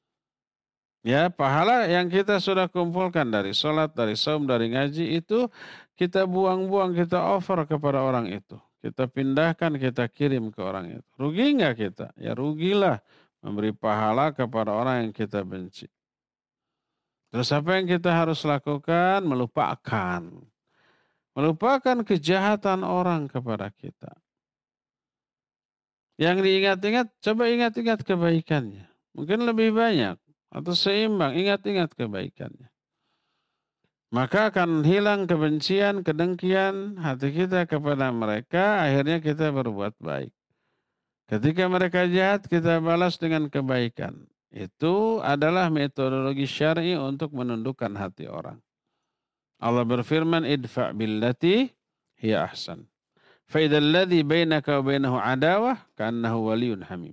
Ya, pahala yang kita sudah kumpulkan dari sholat, dari saum, dari ngaji itu kita buang-buang, kita offer kepada orang itu. Kita pindahkan, kita kirim ke orang itu. Rugi nggak kita? Ya rugilah memberi pahala kepada orang yang kita benci. Terus apa yang kita harus lakukan? Melupakan. Melupakan kejahatan orang kepada kita. Yang diingat-ingat, coba ingat-ingat kebaikannya. Mungkin lebih banyak. Atau seimbang, ingat-ingat kebaikannya. Maka akan hilang kebencian, kedengkian hati kita kepada mereka, akhirnya kita berbuat baik. Ketika mereka jahat, kita balas dengan kebaikan. Itu adalah metodologi syar'i untuk menundukkan hati orang. Allah berfirman, idfa' billati hiya ahsan. Fa idzal ladzi bainaka wa bainahu adawah ka'annahu waliyyun hamim.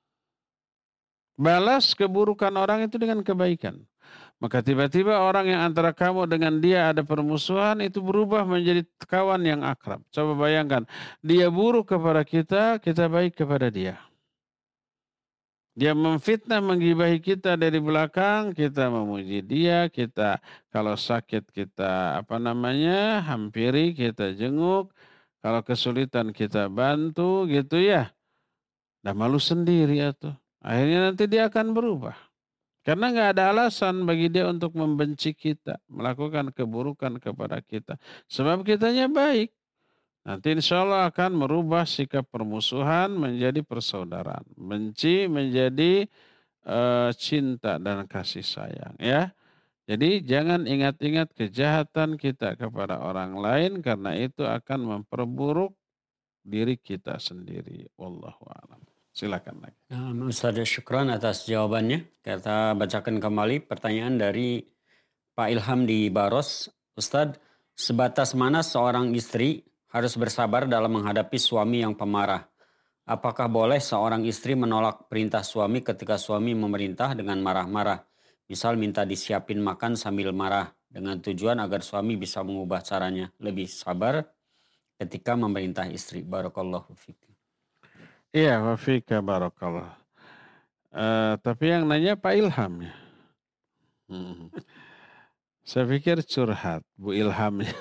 Balas keburukan orang itu dengan kebaikan. Maka tiba-tiba orang yang antara kamu dengan dia ada permusuhan itu berubah menjadi kawan yang akrab. Coba bayangkan, dia buruk kepada kita, kita baik kepada dia. Dia memfitnah, menggibahi kita dari belakang, kita memuji dia, kita kalau sakit kita apa namanya, hampiri, kita jenguk, kalau kesulitan kita bantu gitu ya. Dah malu sendiri ya tuh. Akhirnya nanti dia akan berubah. Karena nggak ada alasan bagi dia untuk membenci kita, melakukan keburukan kepada kita. Sebab kitanya baik. Nanti insya Allah akan merubah sikap permusuhan menjadi persaudaraan. Benci menjadi uh, cinta dan kasih sayang. Ya. Jadi jangan ingat-ingat kejahatan kita kepada orang lain karena itu akan memperburuk diri kita sendiri. Wallahu a'lam. Silakan lagi. Nah, Ustaz, syukran atas jawabannya. Kita bacakan kembali pertanyaan dari Pak Ilham di Baros. Ustaz, sebatas mana seorang istri harus bersabar dalam menghadapi suami yang pemarah? Apakah boleh seorang istri menolak perintah suami ketika suami memerintah dengan marah-marah? Misal minta disiapin makan sambil marah dengan tujuan agar suami bisa mengubah caranya lebih sabar ketika memerintah istri. Barakallahu fiik. Iya, wa fika barakallah. Uh, tapi yang nanya Pak Ilham ya. Hmm. Saya pikir curhat Bu Ilhamnya.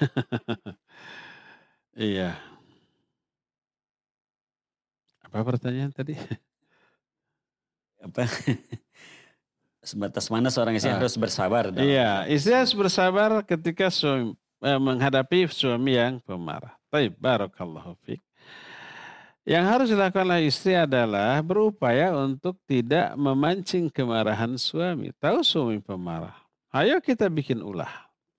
Iya. Apa pertanyaan tadi? Apa? Sebatas mana seorang istri ah. harus bersabar? Iya, istri harus bersabar ketika suami, eh, menghadapi suami yang pemarah. Baik, barakallahu fiik. Yang harus dilakukan oleh istri adalah berupaya untuk tidak memancing kemarahan suami. Tahu suami pemarah. Ayo kita bikin ulah.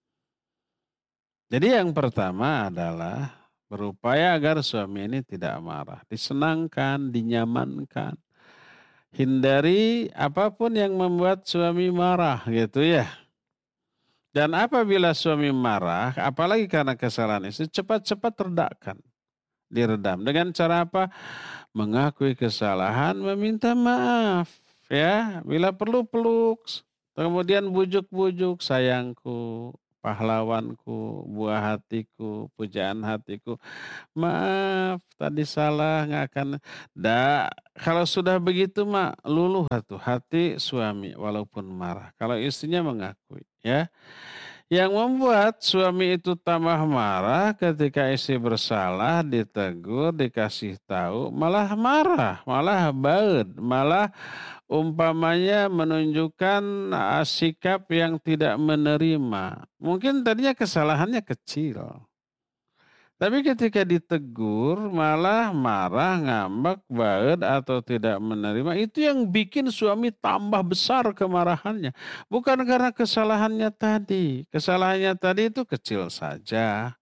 Jadi yang pertama adalah berupaya agar suami ini tidak marah. Disenangkan, dinyamankan. Hindari apapun yang membuat suami marah gitu ya. Dan apabila suami marah, apalagi karena kesalahan istri, cepat-cepat redakan. Diredam. Dengan cara apa? Mengakui kesalahan, meminta maaf. Ya, bila perlu peluk. Kemudian bujuk-bujuk, sayangku, pahlawanku, buah hatiku, pujaan hatiku. Maaf, tadi salah, nggak akan. Da, kalau sudah begitu mak, luluh tuh hati suami walaupun marah. Kalau istrinya mengakui, ya. Yang membuat suami itu tambah marah ketika istri bersalah, ditegur, dikasih tahu, malah marah, malah baut, malah umpamanya menunjukkan ah, sikap yang tidak menerima. Mungkin tadinya kesalahannya kecil. Tapi ketika ditegur malah marah, ngambek, baut atau tidak menerima, itu yang bikin suami tambah besar kemarahannya. Bukan karena kesalahannya tadi. Kesalahannya tadi itu kecil saja.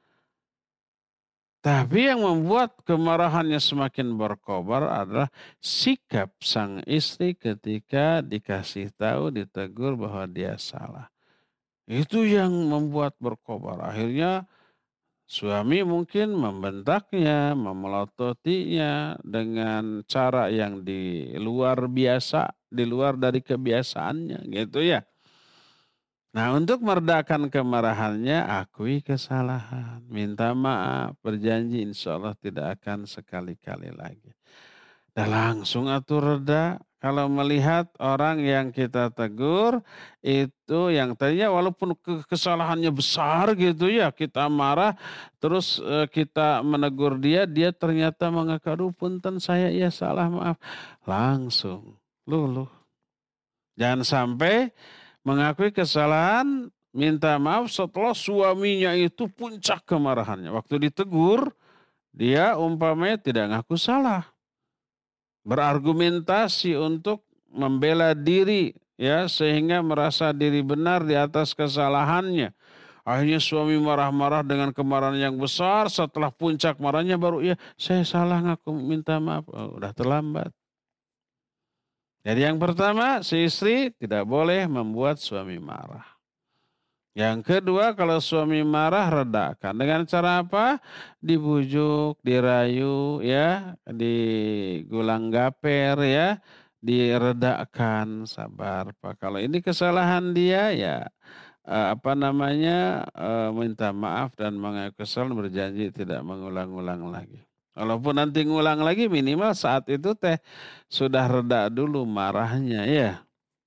Tapi yang membuat kemarahannya semakin berkobar adalah sikap sang istri ketika dikasih tahu, ditegur bahwa dia salah. Itu yang membuat berkobar. Akhirnya suami mungkin membentaknya, memelototinya dengan cara yang di luar biasa, di luar dari kebiasaannya gitu ya. Nah, untuk meredakan kemarahannya, akui kesalahan, minta maaf, berjanji insya Allah tidak akan sekali-kali lagi. Dan langsung atur reda. Kalau melihat orang yang kita tegur itu yang tadinya walaupun ke- kesalahannya besar gitu ya, kita marah terus eh, kita menegur dia, dia ternyata mengaku, aduh punten saya ya salah maaf. Langsung luluh. Jangan sampai mengakui kesalahan, minta maaf setelah suaminya itu puncak kemarahannya. Waktu ditegur, dia umpamanya tidak ngaku salah. Berargumentasi untuk membela diri ya sehingga merasa diri benar di atas kesalahannya. Akhirnya suami marah-marah dengan kemarahan yang besar, setelah puncak marahnya baru ya saya salah ngaku minta maaf. Oh, udah terlambat. Jadi yang pertama si istri tidak boleh membuat suami marah. Yang kedua, kalau suami marah, redakan. Dengan cara apa? Dibujuk, dirayu, ya, digulang gaper, ya, diredakan, sabar, Pak. Kalau ini kesalahan dia, ya, eh, apa namanya, eh, minta maaf dan mengaku kesal, berjanji tidak mengulang-ulang lagi. Walaupun nanti ngulang lagi, minimal saat itu teh sudah reda dulu marahnya, ya.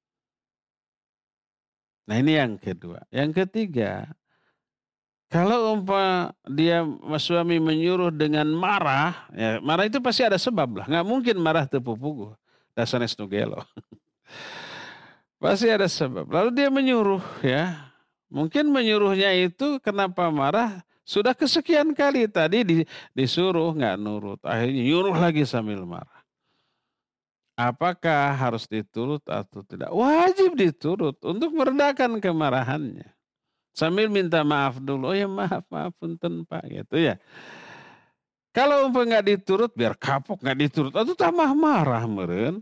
Nah ini yang kedua. Yang ketiga, kalau umpah dia suami menyuruh dengan marah, ya marah itu pasti ada sebab lah. Nggak mungkin marah tepu-pugu. Dasarnya snugelo. Pasti ada sebab. Lalu dia menyuruh ya. Mungkin menyuruhnya itu kenapa marah? Sudah kesekian kali tadi di, disuruh nggak nurut. Akhirnya nyuruh lagi sambil marah. Apakah harus diturut atau tidak? Wajib diturut untuk meredakan kemarahannya. Sambil minta maaf dulu. Oh ya maaf, maaf punten Pak gitu ya. Kalau umpah nggak diturut biar kapok nggak diturut. Atau tambah marah meren.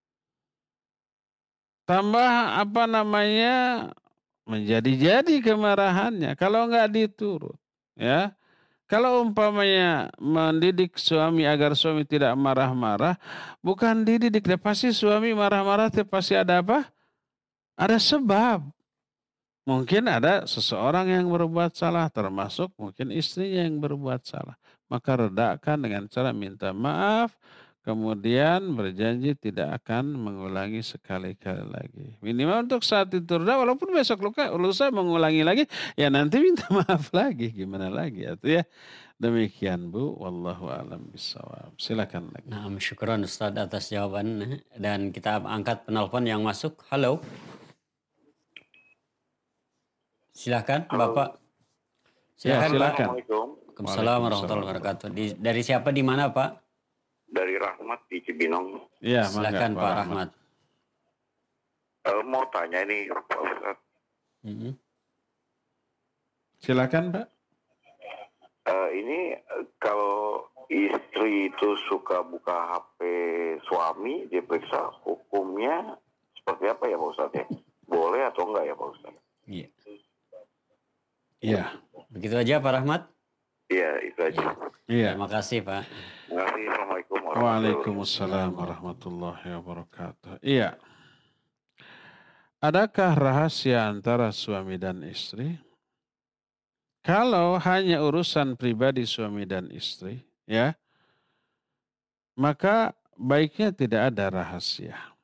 Tambah apa namanya menjadi-jadi kemarahannya. Kalau nggak diturut ya. Kalau umpamanya mendidik suami agar suami tidak marah-marah. Bukan dididik. Pasti suami marah-marah pasti ada apa? Ada sebab. Mungkin ada seseorang yang berbuat salah, termasuk mungkin istrinya yang berbuat salah. Maka redakan dengan cara minta maaf, kemudian berjanji tidak akan mengulangi sekali-kali lagi. Minimal untuk saat itu reda, walaupun besok luka, lusa mengulangi lagi, ya nanti minta maaf lagi. Gimana lagi? Itu ya. Demikian Bu, wallahu a'lam bishawab. Silakan lagi. Nah, syukran Ustaz atas jawaban dan kita angkat penelpon yang masuk. Halo. Silakan Bapak. Ya, Silakan silakan. Pak. Assalamualaikum. Waalaikumsalam warahmatullahi wabarakatuh. Di, dari siapa di mana Pak? Dari Rahmat di Cibinong. Ya, Silakan mangga, Pak Rahmat. Uh, mau tanya ini Pak Ustadz. Mm-hmm. Silakan Pak. Uh, ini uh, kalau istri itu suka buka H P suami, diperiksa hukumnya seperti apa ya Pak Ustadz ya? Boleh atau enggak ya Pak Ustadz? Iya. Iya. Begitu aja Pak Rahmat. Iya, itu aja. Iya. Terima kasih Pak. Terima kasih. Assalamualaikum warahmatullahi wabarakatuh. Waalaikumsalam warahmatullahi wabarakatuh. Iya. Adakah rahasia antara suami dan istri? Kalau hanya urusan pribadi suami dan istri, ya, maka baiknya tidak ada rahasia.